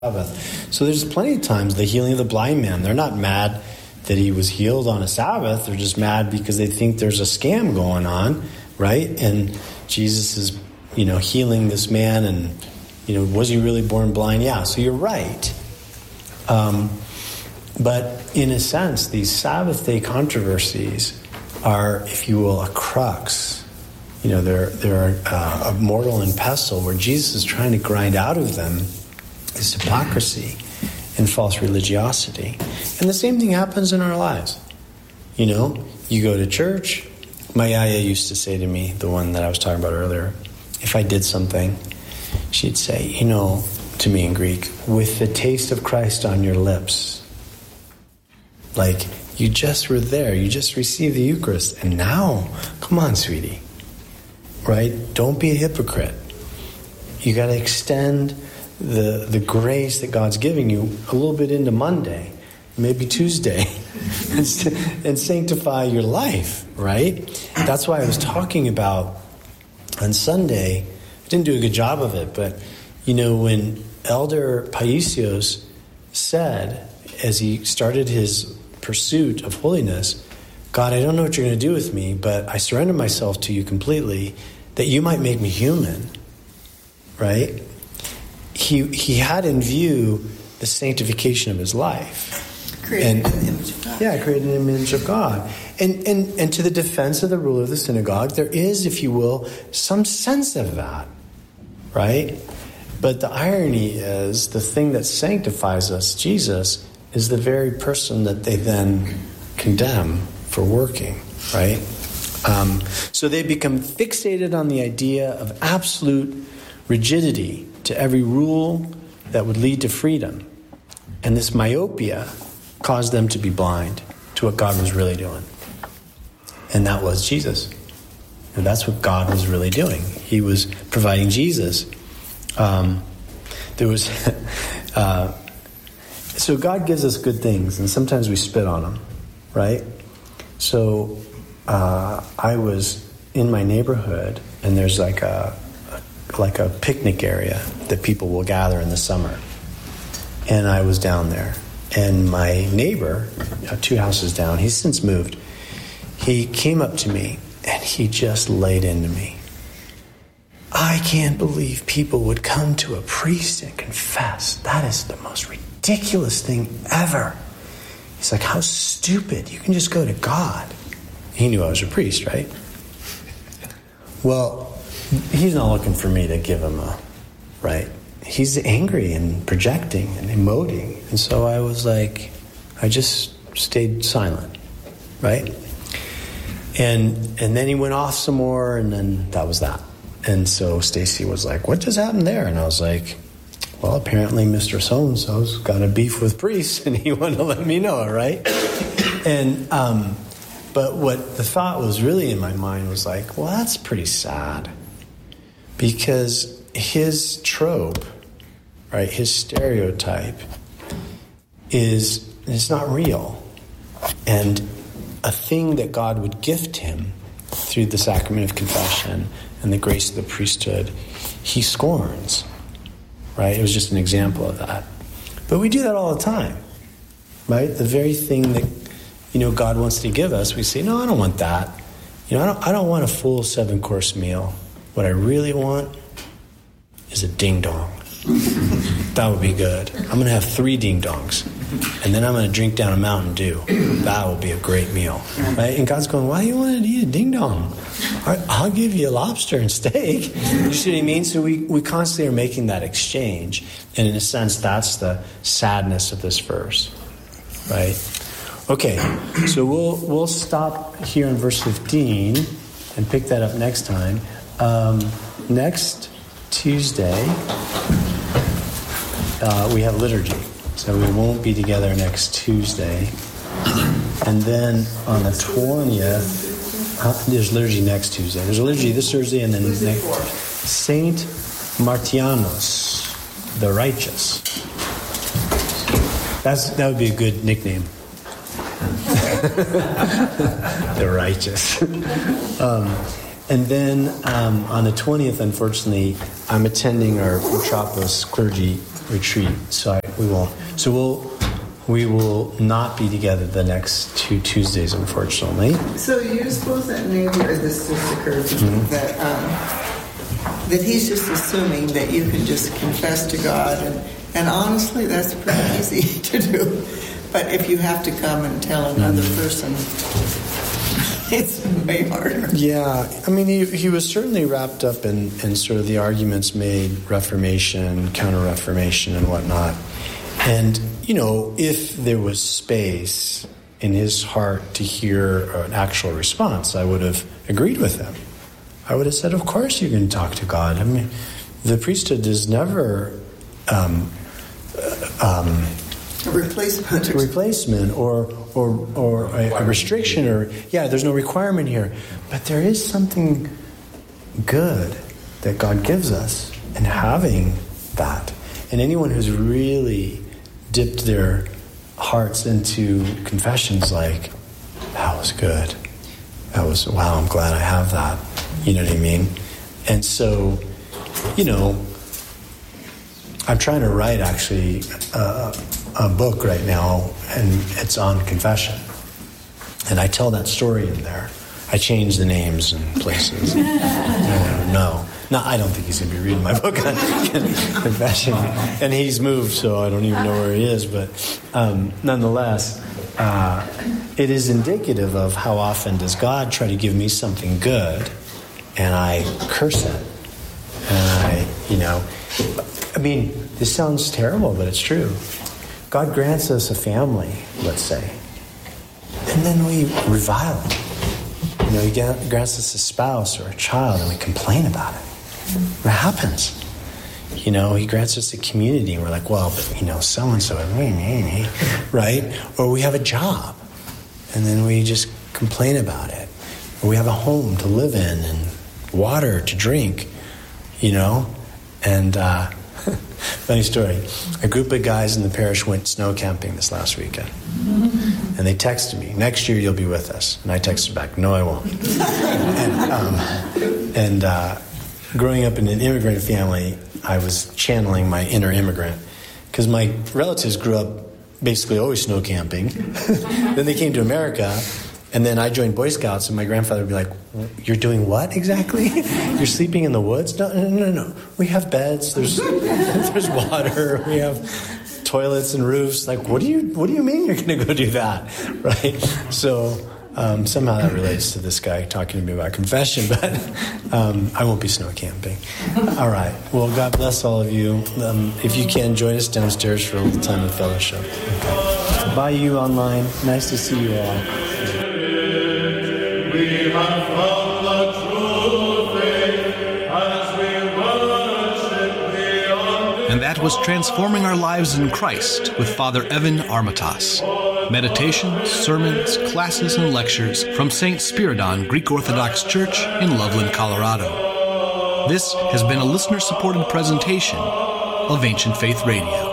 Sabbath. So there's plenty of times the healing of the blind man, they're not mad that he was healed on a Sabbath. They're just mad because they think there's a scam going on, right? And Jesus is, healing this man, and, was he really born blind? Yeah, so you're right. But in a sense, these Sabbath day controversies are, if you will, a crux. They're a mortal and pestle where Jesus is trying to grind out of them is hypocrisy and false religiosity. And the same thing happens in our lives. You go to church. My yaya used to say to me, the one that I was talking about earlier, if I did something, she'd say, to me in Greek, with the taste of Christ on your lips. Like, you just were there. You just received the Eucharist. And now, come on, sweetie. Right? Don't be a hypocrite. You got to extend the grace that God's giving you a little bit into Monday, maybe Tuesday, and sanctify your life, right? That's why I was talking about on Sunday, I didn't do a good job of it, but, when Elder Paisios said, as he started his pursuit of holiness, God, I don't know what you're going to do with me, but I surrender myself to you completely, that you might make me human, right? He had in view the sanctification of his life. Created an image of God. Yeah, created an image of God. And to the defense of the ruler of the synagogue, there is, if you will, some sense of that, right? But the irony is, the thing that sanctifies us, Jesus, is the very person that they then condemn for working, right? So they become fixated on the idea of absolute rigidity to every rule that would lead to freedom. And this myopia caused them to be blind to what God was really doing. And that was Jesus. And that's what God was really doing. He was providing Jesus. So God gives us good things, and sometimes we spit on them, right? So I was in my neighborhood, and there's like a picnic area that people will gather in the summer. And I was down there. And my neighbor, 2 houses down, he's since moved, he came up to me and he just laid into me. I can't believe people would come to a priest and confess. That is the most ridiculous thing ever. He's like, how stupid. You can just go to God. He knew I was a priest, right? Well, he's not looking for me to give him right? He's angry and projecting and emoting. And so I was like, I just stayed silent, right? And then he went off some more, and then that was that. And so Stacy was like, what just happened there? And I was like, well, apparently Mr. So-and-so's got a beef with priests, and he wanted to let me know, right? And but what the thought was really in my mind was like, well, that's pretty sad. Because his trope, right, his stereotype is not real. And a thing that God would gift him through the sacrament of confession and the grace of the priesthood, he scorns, right? It was just an example of that. But we do that all the time, right? The very thing that, God wants to give us, we say, no, I don't want that. I don't want a full 7-course meal. What I really want is a ding-dong. That would be good. I'm going to have 3 ding-dongs. And then I'm going to drink down a Mountain Dew. That would be a great meal. Right? And God's going, why do you want to eat a ding-dong? I'll give you a lobster and steak. You see what I mean? So we constantly are making that exchange. And in a sense, that's the sadness of this verse. Right? Okay, so we'll stop here in verse 15 and pick that up next time. Next Tuesday, we have liturgy. So we won't be together next Tuesday. And then on the 20th, there's liturgy next Tuesday. There's a liturgy this Thursday, and then next Saint Martianos, the righteous. That would be a good nickname. The righteous. And then on the 20th, unfortunately, I'm attending our Petropoulos clergy retreat. So we will not be together the next 2 Tuesdays, unfortunately. So you suppose that maybe, or this just occurred to me, that he's just assuming that you can just confess to God, and honestly, that's pretty easy to do. But if you have to come and tell another person, it's way harder. Yeah, I mean, he was certainly wrapped up in sort of the arguments made, Reformation, Counter-Reformation, and whatnot. And, if there was space in his heart to hear an actual response, I would have agreed with him. I would have said, of course you can talk to God. I mean, the priesthood is never a replacement or a restriction, there's no requirement here. But there is something good that God gives us in having that. And anyone who's really dipped their hearts into confessions like, that was good. That was, wow, I'm glad I have that. You know what I mean? And so, I'm trying to write actually a book right now, and it's on confession. And I tell that story in there. I change the names and places. No, I don't think he's going to be reading my book on confession. And he's moved, so I don't even know where he is. But nonetheless, it is indicative of how often does God try to give me something good, and I curse it. And this sounds terrible, but it's true. God grants us a family, let's say, and then we revile it. He grants us a spouse or a child, and we complain about it. What happens? He grants us a community, and we're like, well, but, so-and-so, right? Or we have a job, and then we just complain about it. Or we have a home to live in and water to drink, and funny story. A group of guys in the parish went snow camping this last weekend. And they texted me, next year you'll be with us. And I texted back, no, I won't. and growing up in an immigrant family, I was channeling my inner immigrant. Because my relatives grew up basically always snow camping. Then they came to America, and then I joined Boy Scouts, and my grandfather would be like, you're doing what exactly? You're sleeping in the woods? No. We have beds, there's water, we have toilets and roofs. Like, what do you mean you're going to go do that? Right? So somehow that relates to this guy talking to me about confession, but I won't be snow camping. All right. Well, God bless all of you. If you can, join us downstairs for a little time of fellowship. Okay. Bye, you online. Nice to see you all. We have found the true faith as we worship Thee. And that was Transforming Our Lives in Christ with Father Evan Armatas. Meditations, sermons, classes, and lectures from St. Spiridon Greek Orthodox Church in Loveland, Colorado. This has been a listener-supported presentation of Ancient Faith Radio.